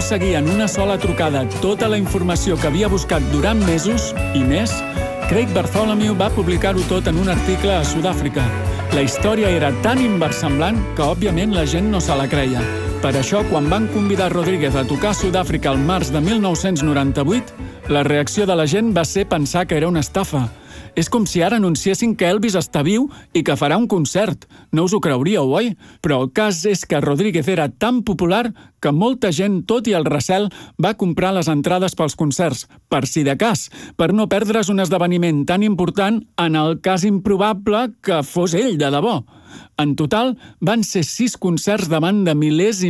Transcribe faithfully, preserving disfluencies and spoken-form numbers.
aconseguir en una sola trucada tota la informació que havia buscat durant mesos i més, Craig Bartholomew va publicar-ho tot en un article a Sud-àfrica. La història era tan inversemblant que, òbviament, la gent no se la creia. Per això, quan van convidar Rodríguez a tocar a Sud-àfrica al març de mil nou-cents noranta-vuit, la reacció de la gent va ser pensar que era una estafa. És com si ara anunciessin que Elvis està viu i que farà un concert. No us ho creuríeu, oi? Però el cas és que Rodríguez era tan popular que molta gent, tot i el recel, va comprar les entrades pels concerts, per si de cas, per no perdre's un esdeveniment tan important en el cas improbable que fos ell de debò. En total, van ser sis concerts davant de milers i